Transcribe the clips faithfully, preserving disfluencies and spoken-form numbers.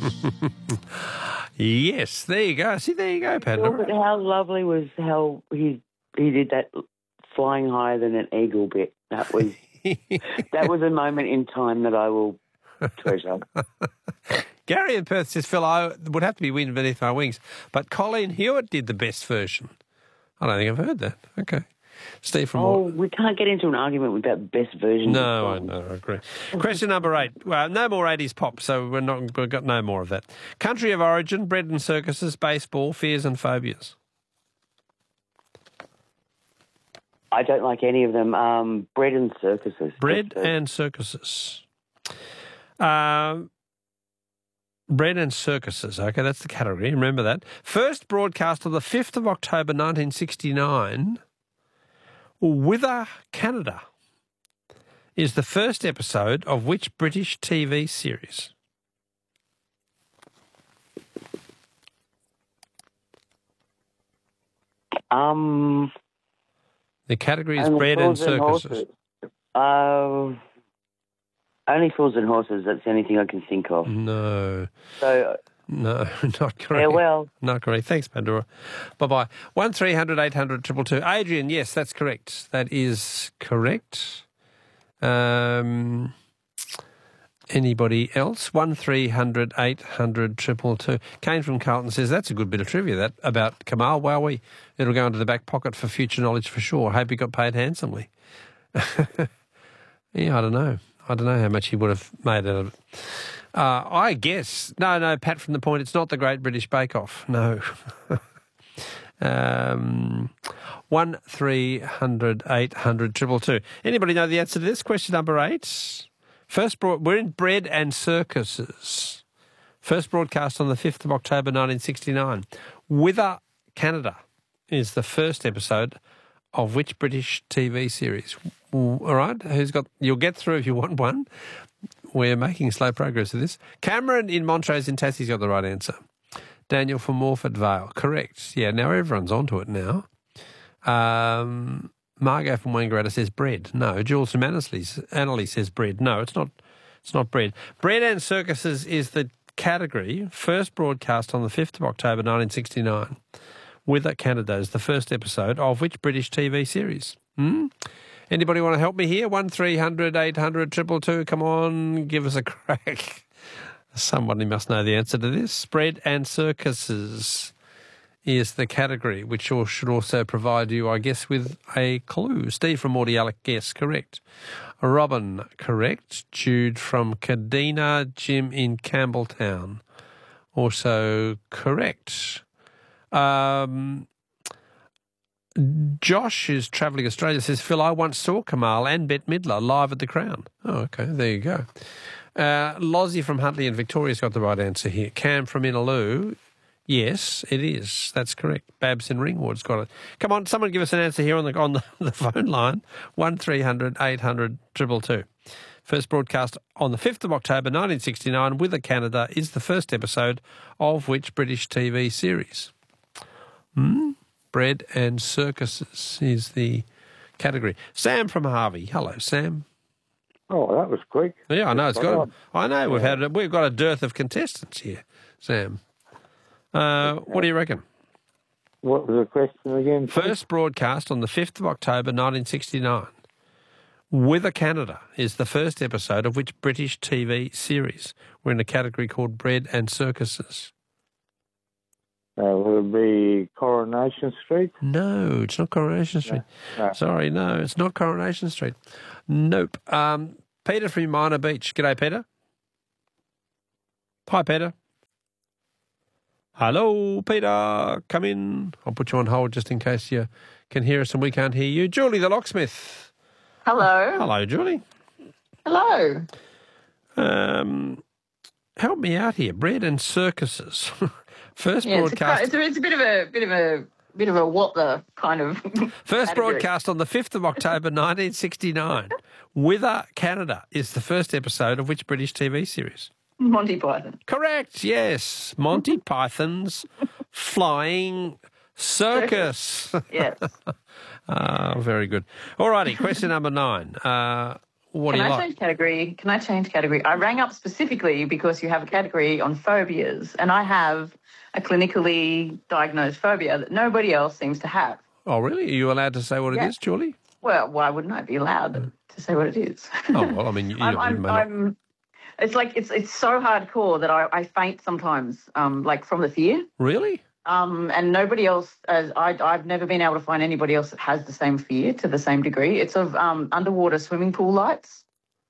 Yes, there you go. See, there you go, Pat. Well, but how lovely was how he he did that flying higher than an eagle bit. That was that was a moment in time that I will treasure. Gary in Perth says, Phil, I would have to be Wind Beneath My Wings, but Colleen Hewitt did the best version. I don't think I've heard that. Okay. Steve from Oh, Wal- we can't get into an argument with that best version. No, I know, I agree. Question number eight. Well, no more eighties pop, so we're not, we've got no more of that. Country of origin, bread and circuses, baseball, fears and phobias. I don't like any of them. Um, bread and circuses. Bread and circuses. Um, bread and circuses. Okay, that's the category. Remember that. First broadcast on the fifth of October nineteen sixty-nine, Wither, Canada, is the first episode of which British T V series? Um, the category is Only bread and Fools and circuses. Uh, Only Fools and Horses, that's the only thing I can think of. No. So, No, not correct. farewell. Not correct. Thanks, Pandora. Bye-bye. one three hundred eight hundred two two two. Adrian, yes, that's correct. That is correct. Um, anybody else? one three hundred eight hundred two two two. Kane from Carlton says, that's a good bit of trivia, that, about Kamal. Wowee. It'll go into the back pocket for future knowledge for sure. Hope he got paid handsomely. Yeah, I don't know. I don't know how much he would have made out of it. Uh, I guess. No, no, Pat from the Point, it's not the Great British Bake Off. No. um, one three hundred eight hundred two two two. Anybody know the answer to this? Question number eight. First broad, we're in bread and circuses. First broadcast on the fifth of October nineteen sixty-nine. Wither, Canada is the first episode of which British T V series? All right, who's got? You'll get through if you want one. We're making slow progress with this. Cameron in Montrose in Tassie's got the right answer. Daniel from Morford Vale, correct. Yeah, now everyone's onto it now. Um, Margot from Wangaratta says bread. No. Jules from Annerley says bread. No, it's not. It's not bread. Bread and circuses is the category. First broadcast on the fifth of October nineteen sixty-nine. Wither, Canada is the first episode of which British T V series? Hmm? Anybody want to help me here? one three hundred eight hundred two two two. Come on, give us a crack. Somebody must know the answer to this. Bread and circuses is the category, which should also provide you, I guess, with a clue. Steve from Mordialloc, yes, correct. Robin, correct. Jude from Kadina. Jim in Campbelltown, also correct. Um... Josh, who's travelling Australia, says, Phil, I once saw Kamal and Bette Midler live at the Crown. Oh, okay, there you go. Uh, Lozzie from Huntley in Victoria's got the right answer here. Cam from Inaloo, yes, it is. That's correct. Babs in Ringwood's got it. Come on, someone give us an answer here on the on the, the phone line, one three hundred eight hundred two two two. First broadcast on the fifth of October nineteen sixty-nine, Wither, Canada, is the first episode of which British T V series? Hmm? Bread and circuses is the category. Sam from Harvey. Hello, Sam. Oh, that was quick. Yeah, I know. It's got. I know we've had. We've got a dearth of contestants here, Sam. Uh, what do you reckon? What was the question again? First broadcast on the fifth of October, nineteen sixty-nine. Wither, Canada is the first episode of which British T V series? We're in a category called bread and circuses. Uh, will it be Coronation Street? No, it's not Coronation Street. No, no. Sorry, no, it's not Coronation Street. Nope. Um, Peter from Minor Beach. G'day, Peter. Hi, Peter. Hello, Peter. Come in. I'll put you on hold just in case you can hear us and we can't hear you. Julie, the locksmith. Hello. Hello, Julie. Hello. Um, help me out here. Bread and circuses. First yeah, broadcast. It's a, it's a bit of a bit of a bit of a what the kind of. First broadcast on the fifth of October, nineteen sixty-nine. Wither, Canada is the first episode of which British T V series? Monty Python. Correct. Yes, Monty Python's Flying Circus. Yes. Ah, very good. All righty. Question number nine. Uh, What Can do you I like? change category? Can I change category? I rang up specifically because you have a category on phobias, and I have a clinically diagnosed phobia that nobody else seems to have. Oh, really? Are you allowed to say what Yeah. it is, Julie? Well, why wouldn't I be allowed to say what it is? Oh, well, I mean, you, I'm, you I'm, may not. I'm, it's like it's it's so hardcore that I, I faint sometimes, um, like from the fear. Really? Um, and nobody else, as I, I've never been able to find anybody else that has the same fear to the same degree. It's of um, underwater swimming pool lights.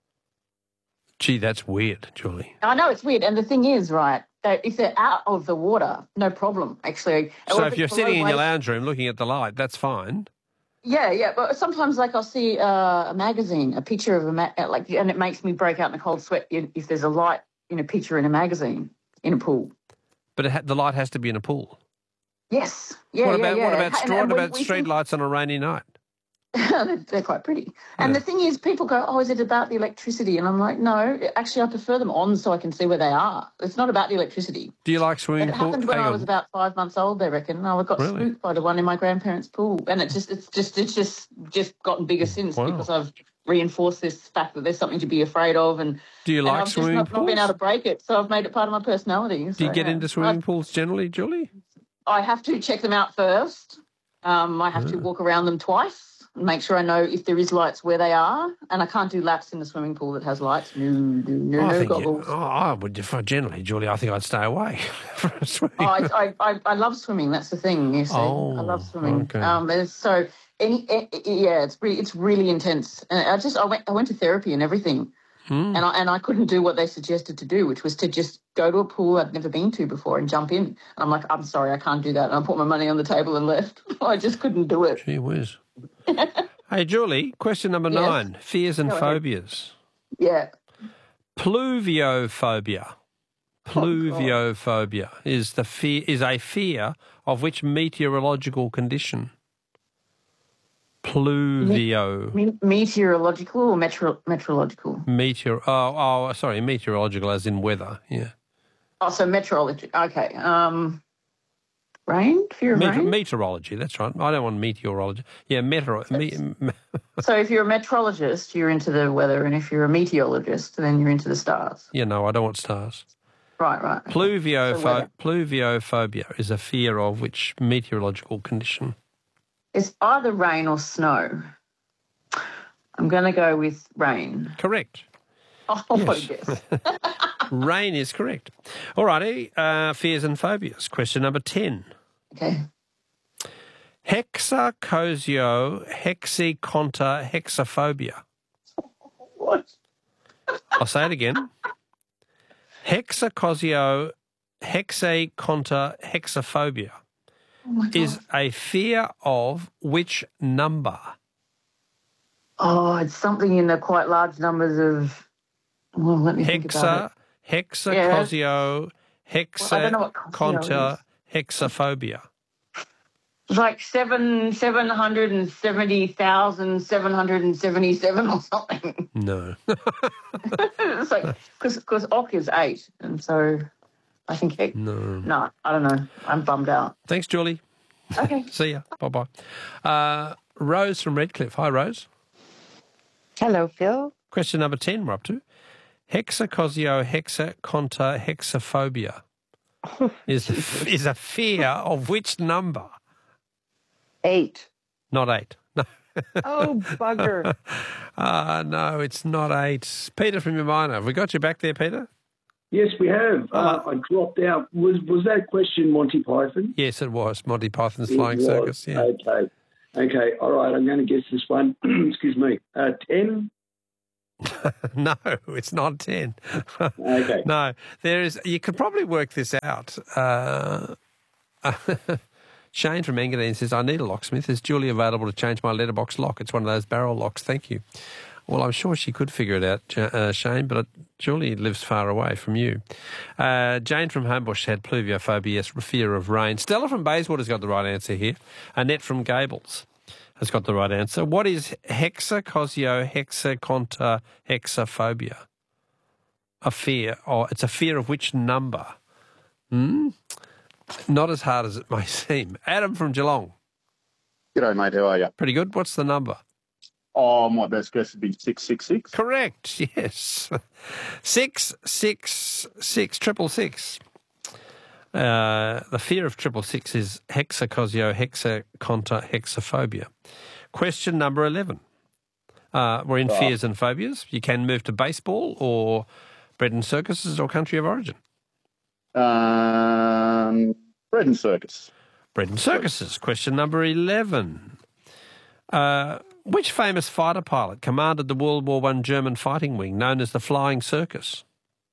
Gee, that's weird, Julie. I know it's weird, and the thing is, right, that if they're out of the water, no problem, actually. So Or if you're it's sitting below in your waist- lounge room looking at the light, that's fine. Yeah, yeah, but sometimes, like, I'll see uh, a magazine, a picture of a ma- like, and it makes me break out in a cold sweat if there's a light in a picture in a magazine in a pool. But it ha- the light has to be in a pool. Yes, yeah, what yeah, about yeah. what about And- straw, and what we- about we street think- lights on a rainy night? they're, they're quite pretty. And Yeah. the thing is, people go, oh, is it about the electricity? And I'm like, no, actually, I prefer them on so I can see where they are. It's not about the electricity. Do you like swimming It pool? happened when Hang I on. was about five months old, they reckon. I got Really? spooked by the one in my grandparents' pool. And it just, it's just, it's just, just gotten bigger since Wow. because I've reinforced this fact that there's something to be afraid of. And, Do you and like I've just swimming not, not been pools? able to break it. So I've made it part of my personality. Do So, you get yeah. into swimming I, pools generally, Julie? I have to check them out first. Um, I have to walk around them twice. Make sure I know if there is lights where they are, and I can't do laps in the swimming pool that has lights. No, no, no, I no think you, goggles. oh, I would if I generally, Julie. I think I'd stay away from swimming. Oh, I, I, I, I love swimming. That's the thing. You see, Oh, I love swimming. okay. Um, it's so any, eh, eh, yeah, it's really, it's really intense. And I just, I went, I went to therapy and everything, Hmm. and I, and I couldn't do what they suggested to do, which was to just go to a pool I'd never been to before and jump in. And I'm like, I'm sorry, I can't do that. And I put my money on the table and left. I just couldn't do it. Gee whiz. Hey, Julie, question number Yes. nine, fears and Go ahead. phobias. Yeah. Pluviophobia. Pluviophobia is the fear is a fear of which meteorological condition? Pluvio. Me- meteorological or metro- meteorological? Meteor. Oh, oh, sorry, meteorological as in weather. Yeah. Oh, so meteorology. Okay. Um, rain? Fear of Meteor- rain? meteorology. That's right. I don't want meteorology. Yeah, meteor. Me, me- So if you're a meteorologist, you're into the weather, and if you're a meteorologist, then you're into the stars. yeah, no, I don't want stars. Right, right. So Pluviopho- weather. pluviophobia is a fear of which meteorological condition? It's either rain or snow. I'm going to go with rain. Correct. Oh, Yes. yes. Rain is correct. All righty. Uh, fears and phobias. Question number ten. Okay. Hexacosio hexaconta hexaphobia. What? I'll say it again. Hexacosio hexaconta hexaphobia Oh, my God. is a fear of which number? Oh, it's something in the quite large numbers of... Well, let me think about Hexa, it. hexacosio Well, I don't know what cosio hexaconta is. hexaphobia. It's like seven, seven hundred and seventy thousand, seven hundred and seventy-seven or something. No. It's like, because Ock is eight, and so I think, heck, No. no, I don't know. I'm bummed out. Thanks, Julie. Okay. See ya. Bye-bye. Uh, Rose from Redcliffe. Hi, Rose. Hello, Phil. Question number ten we're up to. Hexacosio hexaconta hexaphobia is, the, is a fear of which number? Eight. Not eight. No. Oh, bugger. Ah, no, it's not eight. Peter from Umina. Have we got you back there, Peter? Yes, we have. Uh, I dropped out. Was was that question Monty Python? Yes, it was. Monty Python's It Flying was. Circus. Yeah. Okay. Okay. All right. I'm going to guess this one. Excuse me. Uh, ten. No, it's not ten. Okay. No, there is. You could probably work this out. Uh, Shane from Engadine says, I need a locksmith. Is Julie available to change my letterbox lock? It's one of those barrel locks. Thank you. Well, I'm sure she could figure it out, Ja- uh, Shane, but uh, Julie lives far away from you. Uh, Jane from Homebush had pluviophobia, yes, fear of rain. Stella from Bayswater's got the right answer here. Annette from Gables has got the right answer. What is hexacosio hexaconta hexaphobia? A fear, or it's a fear of which number? Hmm? Not as hard as it may seem. Adam from Geelong. G'day, mate. How are you? Pretty good. What's the number? Oh, my best guess would be six six six. Correct, yes. Six, six, six, triple six. Uh, the fear of triple six is hexacosio, hexaconta, hexaphobia. Question number eleven. Uh, we're in Oh. fears and phobias. You can move to baseball or bread and circuses or country of origin. Um, bread and circus. Bread and circuses. Question number eleven. Uh, which famous fighter pilot commanded the World War One German fighting wing known as the Flying Circus?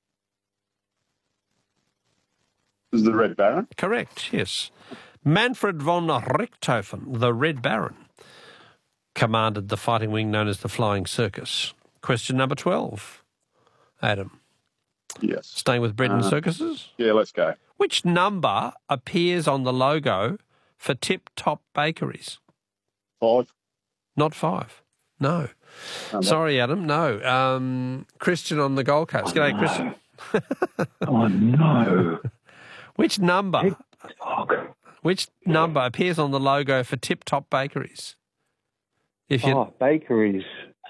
This is the Red Baron. Correct, yes. Manfred von Richthofen, the Red Baron, commanded the fighting wing known as the Flying Circus. Question number twelve. Adam, Yes. staying with bread and Uh, circuses. Yeah, let's go. Which number appears on the logo for Tip Top Bakeries? Five. Not five. No. Um, Sorry, Adam. No. Um, Christian on the Gold Coast. G'day, Christian. Oh, no. Which number? Fuck. Which number appears on the logo for Tip Top Bakeries? If you Oh, bakeries.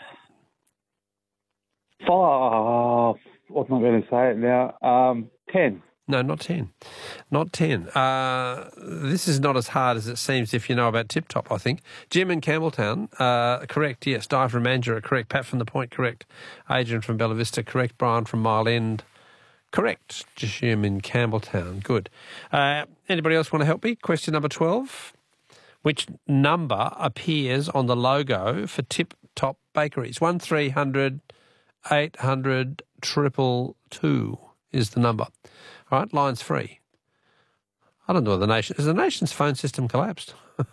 Five. Oh, I'm not going to say it now. Um, ten. no, not ten, not ten. Uh, this is not as hard as it seems if you know about Tip Top. I think Jim in Campbelltown, uh, correct. Yes, Di from Mandurah, correct. Pat from the Point, correct. Adrian from Bella Vista, correct. Brian from Mile End, correct. Jim in Campbelltown, good. Uh, anybody else want to help me? Question number twelve. Which number appears on the logo for Tip Top Bakeries? One three hundred eight hundred triple two is the number. All right, line's free. I don't know whether the nation has the nation's phone system collapsed.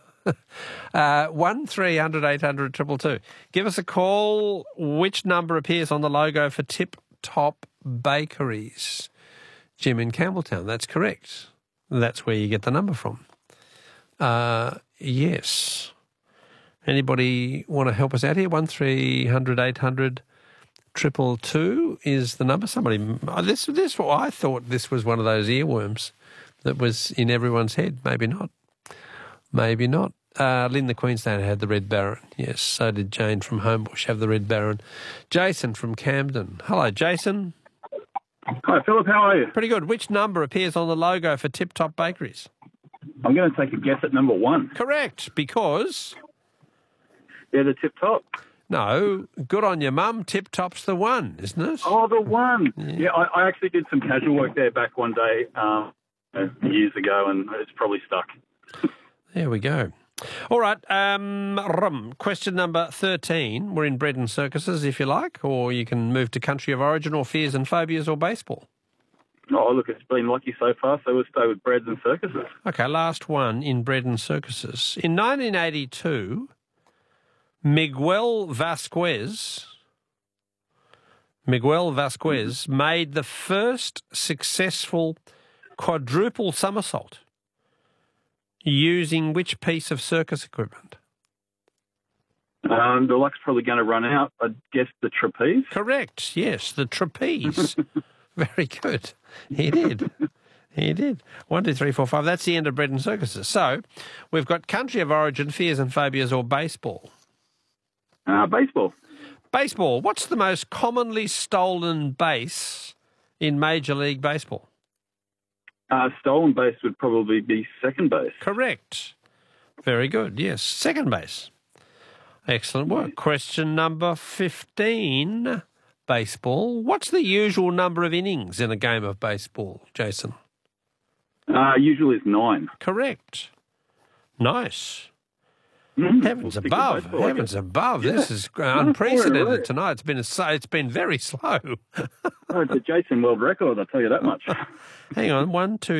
uh, one three hundred eight hundred triple two. Give us a call. Which number appears on the logo for Tip Top Bakeries? Jim in Campbelltown. That's correct. That's where you get the number from. Uh, yes. Anybody want to help us out here? One three hundred eight hundred triple two is the number. Somebody, this this I thought this was one of those earworms that was in everyone's head. Maybe not. Maybe not. Uh, Lynn the Queenslander had the Red Baron. Yes, so did Jane from Homebush have the Red Baron. Jason from Camden. Hello, Jason. Hi, Philip. How are you? Pretty good. Which number appears on the logo for Tip Top Bakeries? I'm going to take a guess at number one. Correct, because... They're the tip top. No, good on your mum. Tip Top's the one, isn't it? Oh, the one. Yeah. Yeah, I, I actually did some casual work there back one day um, years ago, and it's probably stuck. There we go. All right, um, rum. Question number thirteen. We're in bread and circuses, if you like, or you can move to country of origin or fears and phobias or baseball. Oh, look, it's been lucky so far, so we'll stay with breads and circuses. Okay, last one in bread and circuses. In nineteen eighty-two, Miguel Vasquez, Miguel Vasquez made the first successful quadruple somersault using which piece of circus equipment? Um, the luck's probably going to run out. I guess the trapeze. Correct, yes, the trapeze. Very good. He did. He did. One, two, three, four, five. That's the end of bread and circuses. So we've got country of origin, fears and phobias, or baseball. Uh, baseball. Baseball. What's the most commonly stolen base in Major League Baseball? Uh, stolen base would probably be second base. Correct. Very good. Yes, second base. Excellent work. Question number fifteen, baseball. What's the usual number of innings in a game of baseball, Jason? Uh, usually it's nine. Correct. Nice. Mm, Heavens we'll stick with above. baseball, I Heavens guess. above. Yeah. This is No, unprecedented four in a tonight. It's been a, so- it's been very slow. Oh, it's a Jason world record, I'll tell you that much. Hang on. One, two,